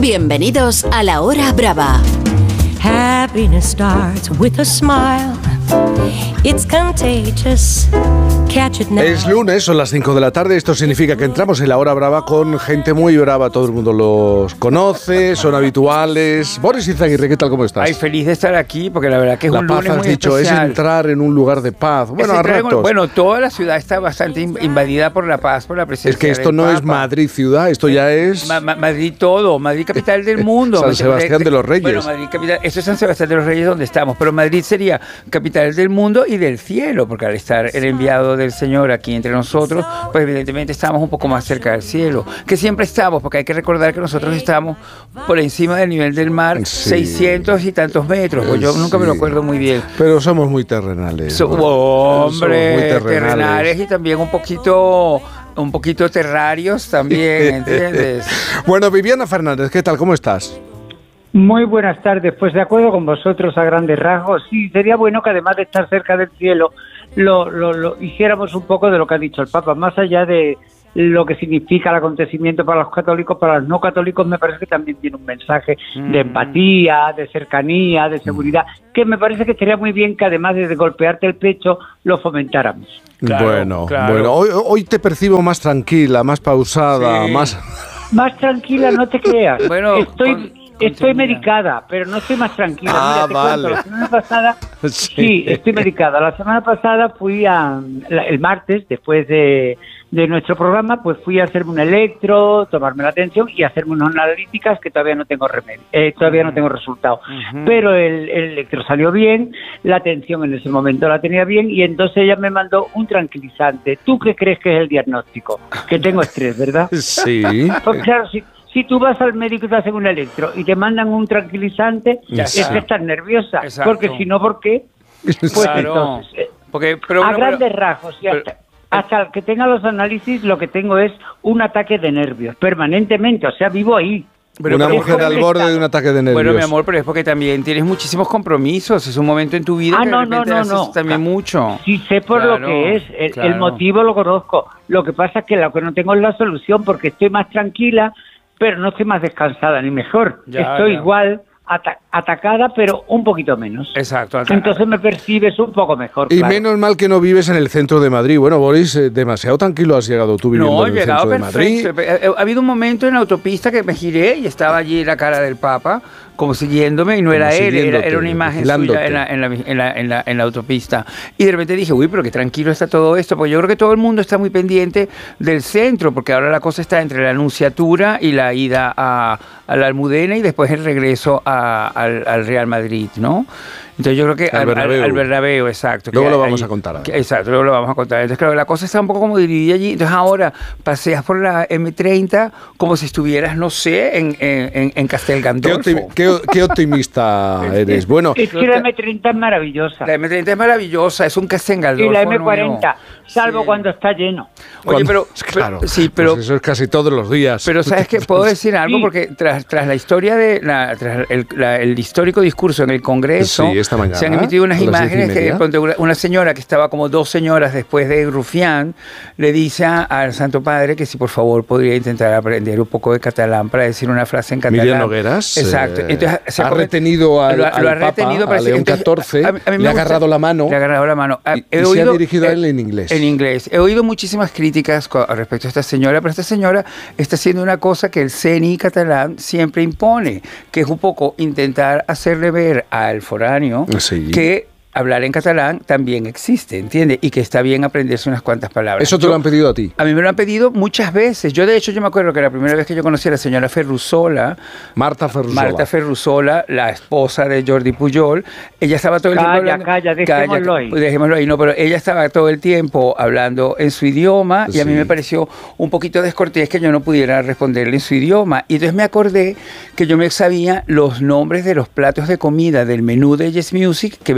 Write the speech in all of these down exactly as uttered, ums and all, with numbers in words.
Bienvenidos a La Hora Brava. Happiness starts with a smile. It's contagious. Catch it now. Es lunes, son las cinco de la tarde. Esto significa que entramos en La Hora Brava con gente muy brava. Todo el mundo los conoce, son habituales. Boris Izaguirre, ¿qué tal? ¿Cómo estás? Ay, feliz de estar aquí, porque la verdad que es la un paz, lunes has muy dicho, especial. es entrar en un lugar de paz. Bueno, Es a entrar en- ratos. Bueno, toda la ciudad está bastante invadida por la paz, por la presencia es que esto del no Papa. es Madrid ciudad, esto ya es Ma- Ma- Madrid todo, Madrid capital del mundo. San Sebastián de los Reyes. Bueno, Madrid capital, esto es San Sebastián de los Reyes donde estamos, pero Madrid sería capital del mundo y del cielo, porque al estar el enviado del Señor aquí entre nosotros, pues evidentemente estamos un poco más cerca del cielo, que siempre estamos, porque hay que recordar que nosotros estamos por encima del nivel del mar, Sí. seiscientos y tantos metros, pues yo nunca me lo Sí. acuerdo muy bien. Pero somos muy terrenales. So- Bueno, hombre, somos muy terrenales. terrenales y también un poquito, un poquito terrarios también, ¿entiendes? Bueno, Viviana Fernández, ¿qué tal? ¿Cómo estás? Muy buenas tardes, pues de acuerdo con vosotros a grandes rasgos. Sí, sería bueno que además de estar cerca del cielo, lo, lo, lo hiciéramos un poco de lo que ha dicho el Papa, más allá de lo que significa el acontecimiento para los católicos, para los no católicos me parece que también tiene un mensaje Mm. de empatía, de cercanía, de seguridad, que me parece que estaría muy bien que además de golpearte el pecho, lo fomentáramos. Claro, bueno, claro. bueno, hoy, hoy te percibo más tranquila, más pausada, Sí. más... Más tranquila, no te creas. Bueno, estoy, con- estoy contenida. medicada, pero no estoy más tranquila. Ah, Mira, te vale. cuento, la semana pasada, Sí. sí. estoy medicada. La semana pasada fui a, la- el martes, después de, de nuestro programa, pues fui a hacerme un electro, tomarme la atención y hacerme unas analíticas que todavía no tengo remedio, eh, todavía no tengo resultado. Ujú. Pero el, el electro salió bien, la atención en ese momento la tenía bien y entonces ella me mandó un tranquilizante. ¿Tú qué crees que es el diagnóstico? Que tengo estrés, ¿verdad? Sí. Pues claro, si, si tú vas al médico y te hacen un electro y te mandan un tranquilizante, Ya es está. que estás nerviosa. Exacto. Porque si no, ¿por qué? Pues Claro. entonces, eh, Porque, pero, a pero- grandes rasgos, y hasta, hasta que tenga los análisis, lo que tengo es un ataque de nervios, permanentemente, o sea, vivo ahí. pero- Una pero- mujer al borde de un ataque de nervios. Bueno, mi amor, pero es porque también tienes muchísimos compromisos. Es un momento en tu vida Ah, que no, de repente no, no, haces no. también mucho. Sí sé por Claro, lo que es, el, claro. el motivo lo conozco. Lo que pasa es que lo que no tengo es la solución porque estoy más tranquila, pero no estoy más descansada ni mejor. Ya, estoy ya. igual ata- atacada, pero un poquito menos. Exacto. ata- Entonces me percibes un poco mejor. Y claro. menos mal que no vives en el centro de Madrid. Bueno, Boris, eh, demasiado tranquilo has llegado tú viviendo No, he en el llegado centro de Madrid. perfecto. Ha, ha habido un momento en la autopista que me giré y estaba allí la cara del Papa, como siguiéndome, y no Como era él, era, siguiéndote, era una imagen vigilándote. suya en la, en, la, en, la, en, la, en la autopista. Y de repente dije, uy, pero qué tranquilo está todo esto, porque yo creo que todo el mundo está muy pendiente del centro, porque ahora la cosa está entre la Anunciatura y la ida a, a la Almudena y después el regreso a- al, al Real Madrid, ¿no? Entonces yo creo que Al al, al- Bernabéu. al Bernabéu, exacto. Luego que lo hay- vamos a contar ahora. que- Exacto, luego lo vamos a contar. Entonces, claro, la cosa está un poco como dividida allí. Entonces, ahora paseas por la eme treinta como si estuvieras, no sé, en, en, en Castel Qué, Gandolfo. optimi- qué- qué optimista eres. Bueno, Es que la eme treinta es maravillosa. La eme treinta es maravillosa, es un Castel Y Gandolfo. la eme nuevo. cuarenta, salvo Sí. cuando está lleno. Oye, cuando- pero, claro, pero- sí, pero, pues eso es casi todos los días. pero ¿sabes qué? Puedo decir algo, Sí. porque tras, tras la historia de, la, tras el, la- el histórico discurso en el Congreso, Sí, esta mañana, se han emitido unas a las diez y imágenes que media. ponte, una, una señora que estaba como dos señoras después de Rufián, le dice a- al Santo Padre que si por favor podría intentar aprender un poco de catalán para decir una frase en catalán. Miriam Nogueras Exacto. eh, Entonces, se ha come- retenido al, lo ha- al lo ha Papa, retenido, a parece- León entonces, catorce, a- a mí me le ha gusta- agarrado la mano Le ha agarrado la mano. Ah, y, he y se ha oído- dirigido a he- él en inglés. En inglés. He oído muchísimas críticas co- respecto a esta señora, pero esta señora está haciendo una cosa que el C N I catalán siempre impone, que es un poco intentar hacerle ver al foráneo Sí. que hablar en catalán también existe, ¿entiendes? Y que está bien aprenderse unas cuantas palabras. Eso te Yo- lo han pedido a ti. A mí me lo han pedido muchas veces. Yo, de hecho, yo me acuerdo que la primera vez que yo conocí a la señora Ferrusola, Marta Ferrusola. Marta Ferrusola, la esposa de Jordi Pujol, ella estaba todo el Calla, tiempo hablando... calla, dejémoslo ahí. Dejémoslo ahí, no, pero ella estaba todo el tiempo hablando en su idioma y a mí Sí. me pareció un poquito descortés que yo no pudiera responderle en su idioma. Y entonces me acordé que yo me sabía los nombres de los platos de comida del menú de Yes Music que venían en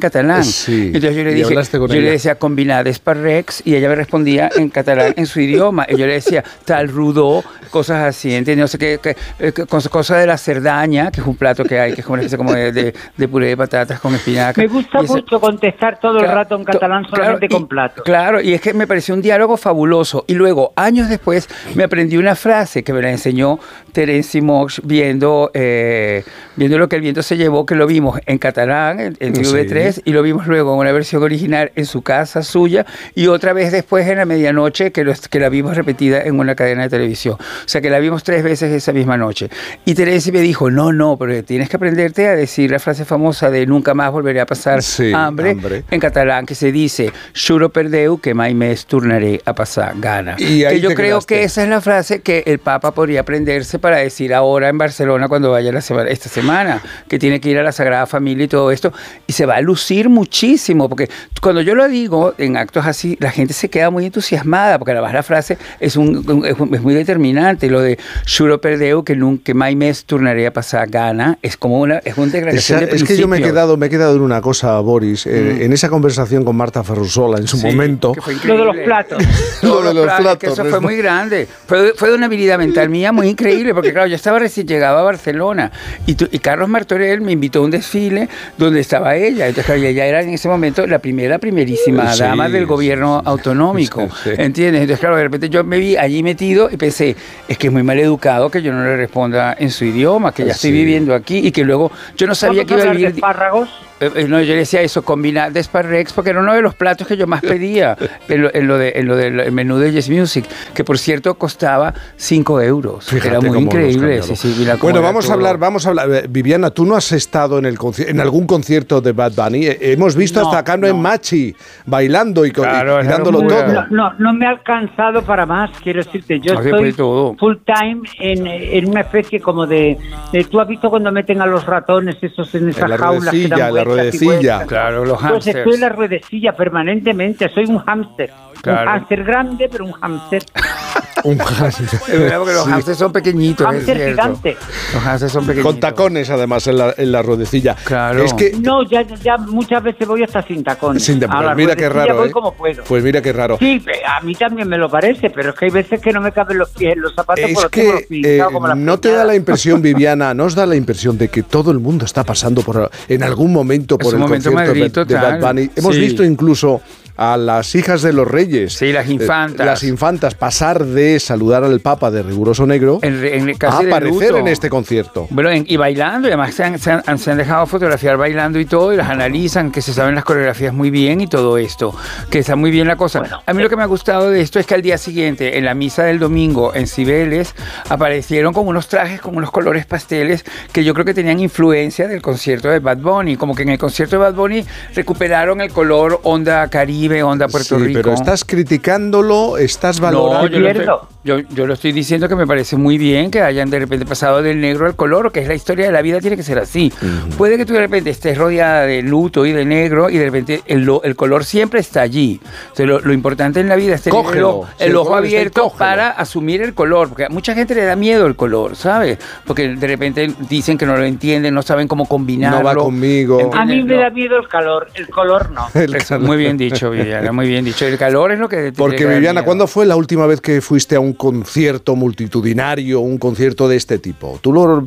catalán. Sí. Entonces yo le Y dije, hablaste con yo ella. le decía combinades per rex y ella me respondía en catalán en su idioma. Y yo le decía tal rudo, cosas así, ¿entiendes? No sé qué, qué, qué cosa, cosa de la cerdaña, que es un plato que hay, que es como una especie como de, de, de puré de patatas con espinaca. Me gusta Y ese- mucho contestar todo el Claro, rato en to- catalán solamente claro, con y- platos. Claro, y es que me pareció un diálogo fabuloso. Y luego, años después, me aprendí una frase que me la enseñó Terence Mox viendo, eh, viendo Lo que el viento se llevó, que lo vimos en catalán, en, en T V tres, Sí. y lo vimos luego en una versión original en su casa suya, y otra vez después en la medianoche, que, los, que la vimos repetida en una cadena de televisión. O sea, que la vimos tres veces esa misma noche. Y Terence me dijo, no, no, pero tienes que aprenderte a decir la frase famosa de nunca más volveré a pasar Sí, hambre, hambre. en catalán, que se dice, juro per Déu que mai més tornaré a pasar gana. Y ahí Que yo te creo quedaste. que esa es la frase que el Papa podría aprenderse para decir ahora en Barcelona cuando vaya la semana, esta semana, que tiene que ir a la Sagrada Familia y todo esto, y se va a lucir muchísimo, porque cuando yo lo digo en actos así, la gente se queda muy entusiasmada, porque además la frase es, un, un- es, un- es muy determinante, lo de juro per Déu que nunca mai més tornaré a pasar gana, es como una, es una declaración Esa- de es que yo me he principios. quedado, me he quedado en una cosa, Boris, eh, en esa conversación con Marta Ferrusola en su Sí, momento. que fue Lo de los increíble. platos. Lo de los platos, platos, que eso ¿no? fue muy grande. Fue, fue de una habilidad mental mía muy increíble, porque claro, yo estaba recién llegado a Barcelona y, tu- y Carlos Martorell me invitó a un desfile donde estaba ella. Entonces, claro, ella era en ese momento la primera, primerísima Sí, dama del gobierno sí, sí. autonómico. Sí, sí. ¿Entiendes? Entonces, claro, de repente yo me vi allí metido y pensé, es que es muy mal educado que yo no le responda en su idioma, que ya estoy Sí. viviendo aquí y que luego yo no sabía ¿Vamos que a iba a hablar de vivir. espárragos? Eh, eh, no, yo le decía eso, combinar desparrex, porque era uno de los platos que yo más pedía en lo, en lo de, en lo del menú de Yes Music, que por cierto costaba cinco euros. Fíjate era muy cómo nos increíble. cambió. Sí, sí, mira cómo Bueno, era vamos a todo. hablar, vamos a hablar. Eh, Viviana, tú no has estado en el conci- en algún concierto de Bad Bunny. Eh, Hemos visto No, hasta a Carmen no. Machi bailando y, co- Claro, y- y es la dándolo locura. todo. No, no, no me ha alcanzado para más, quiero decirte. Yo No, se estoy puede todo. full time en, en una especie como de, de- ¿Tú has visto cuando meten a los ratones esos en esas En la jaulas que dan ruedecilla, en la vueltas y ruedecilla. vueltas? Claro, los Pues hamsters. estoy en la ruedecilla permanentemente, soy un hámster. Claro. Un hámster grande, pero un hámster. Un Es verdad, porque los Sí. hamsters son pequeñitos, es Hámster cierto. gigante. Los hamsters son pequeñitos. Con tacones, además, en la, en la ruedecilla. Claro. Es que. No, ya, ya muchas veces voy hasta sin tacones. sin- A la pues mira qué ruedecilla raro, voy ¿eh? como puedo. Pues mira qué raro. Sí, a mí también me lo parece, pero es que hay veces que no me caben los pies en los zapatos Es porque tengo los que pies eh, hinchados como las no te da piñadas. la impresión, Viviana, no os da la impresión de que todo el mundo está pasando por en algún momento por Es un el momento concierto de, Madrid de total. Bad Bunny. Hemos Sí. visto incluso a las hijas de los reyes, Sí, las infantas. eh, las infantas pasar de saludar al Papa de riguroso negro En, en, a casi de aparecer luto. en este concierto. Bueno, en- y bailando, y además se han, se, han, se han dejado fotografiar bailando y todo, y las analizan, que se saben las coreografías muy bien y todo esto, que está muy bien la cosa. Bueno, a mí lo que me ha gustado de esto es que al día siguiente, en la misa del domingo en Cibeles, aparecieron con unos trajes, con unos colores pasteles, que yo creo que tenían influencia del concierto de Bad Bunny, como que en el concierto de Bad Bunny recuperaron el color onda Caribe, onda Puerto Sí, Rico. pero estás criticándolo, estás No, valorando. yo lo, estoy, Pierdo. yo, yo lo estoy diciendo que me parece muy bien que hayan de repente pasado del negro al color, que es la historia de la vida, tiene que ser así. Puede que tú de repente estés rodeada de luto y de negro y de repente el, lo- el color siempre está allí. Entonces, lo, lo importante en la vida es tener el, Cógelo. ojo- Si el el ojo color está ahí, abierto cógelo. para asumir el color, porque a mucha gente le da miedo el color, ¿sabes? Porque de repente dicen que no lo entienden, no saben cómo combinarlo. No va conmigo. A mí me ¿Entiendes? da miedo el calor, el color no. El Es calor. muy bien dicho, Viviana, muy bien dicho. El calor es lo que te Porque tiene que dar Viviana, miedo. ¿cuándo fue la última vez que fuiste a un concierto multitudinario, un concierto de este tipo? ¿Tú lo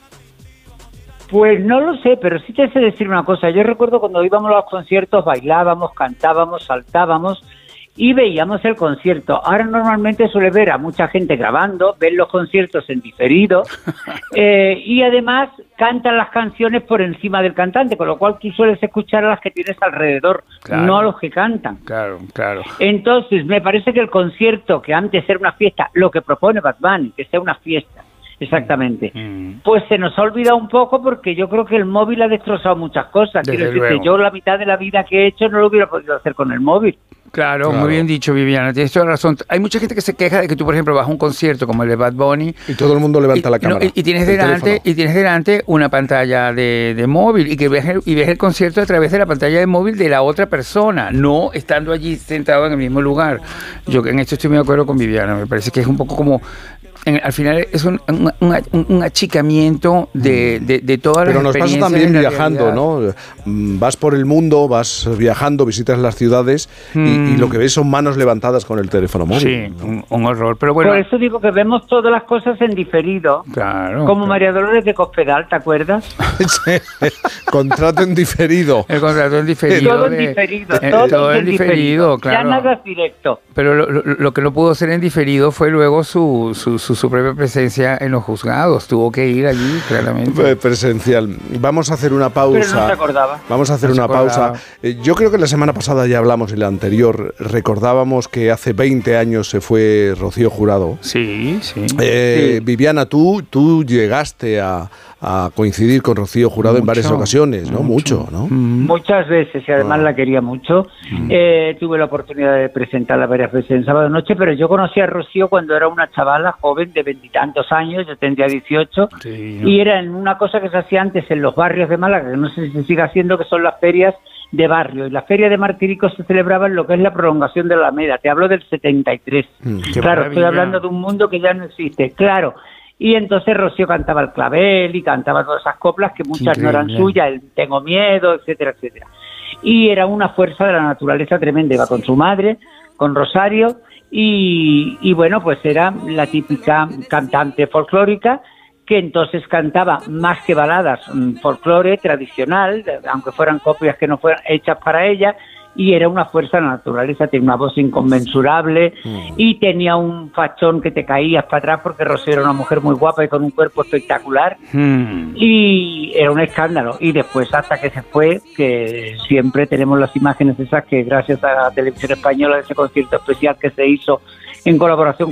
Pues no lo sé, pero sí te sé decir una cosa. Yo recuerdo cuando íbamos a los conciertos, bailábamos, cantábamos, saltábamos y veíamos el concierto. Ahora normalmente suele ver a mucha gente grabando, ven los conciertos en diferido eh, y además cantan las canciones por encima del cantante, con lo cual tú sueles escuchar a las que tienes alrededor, Claro. no a los que cantan. Claro, claro. Entonces, me parece que el concierto, que antes era una fiesta, lo que propone Bad Bunny, que sea una fiesta, exactamente, Mm. pues se nos ha olvidado un poco porque yo creo que el móvil ha destrozado muchas cosas. Desde Quiero decirte, luego. yo la mitad de la vida que he hecho no lo hubiera podido hacer con el móvil. Claro, Claro. muy bien dicho, Viviana. Tienes toda la razón. Hay mucha gente que se queja de que tú, por ejemplo, vas a un concierto como el de Bad Bunny Y todo el mundo levanta y, la no, cámara. y- y tienes el delante teléfono. y tienes delante una pantalla de, de móvil y que ves el, y ves el concierto a través de la pantalla de móvil de la otra persona, no estando allí sentado en el mismo lugar. Yo en esto estoy muy de acuerdo con Viviana. Me parece que es un poco como en, al final es un, un, un, un achicamiento de, de, de todas Pero las experiencias. Pero nos pasa también viajando, realidad. ¿no? Vas por el mundo, vas viajando, visitas las ciudades mm. y, y lo que ves son manos levantadas con el teléfono móvil. Sí, ¿no? un, un horror. Pero bueno, por eso digo que vemos todas las cosas en diferido. Claro. Como claro. María Dolores de Cospedal, ¿te acuerdas? Sí. Contrato en diferido. El contrato en diferido. Todo de, en diferido. eh, Todo, todo en diferido, diferido, claro. Ya nada es directo. Pero lo, lo, lo que no pudo ser en diferido fue luego su, su, su, su propia presencia en los juzgados. Tuvo que ir allí, claramente. Presencial. Vamos a hacer una pausa. Pero no se acordaba. Vamos a hacer no una pausa. Eh, yo creo que la semana pasada ya hablamos, en la anterior, recordábamos que hace veinte años se fue Rocío Jurado. Sí, sí. Eh, sí. Viviana, tú, tú llegaste a, a coincidir con Rocío Jurado mucho, en varias ocasiones, ¿no? Mucho, mucho ¿no? Mm. Muchas veces, y además ah. la quería mucho. Mm. Eh, tuve la oportunidad de presentarla varias veces en Sábado Noche, pero yo conocí a Rocío cuando era una chavala joven de veintitantos años, yo tendría dieciocho, sí, ¿no? Y era en una cosa que se hacía antes en los barrios de Málaga, que no sé si se sigue haciendo, que son las ferias de barrio, y la feria de Martirico se celebraba en lo que es la prolongación de la Alameda. Te hablo del setenta y tres. Mm, claro, estoy hablando de un mundo que ya no existe, claro. Y entonces Rocío cantaba el clavel y cantaba todas esas coplas que muchas Increíble. no eran suyas, el Tengo miedo, etcétera, etcétera. Y era una fuerza de la naturaleza tremenda. Iba con su madre, con Rosario, y, y bueno, pues era la típica cantante folclórica, que entonces cantaba más que baladas, folclore tradicional, aunque fueran copias que no fueran hechas para ella, y era una fuerza de la naturaleza, tenía una voz inconmensurable mm. y tenía un fachón que te caías para atrás, porque Rocío era una mujer muy guapa y con un cuerpo espectacular, mm. y era un escándalo. Y después, hasta que se fue, que siempre tenemos las imágenes esas, que gracias a la televisión española, de ese concierto especial que se hizo en colaboración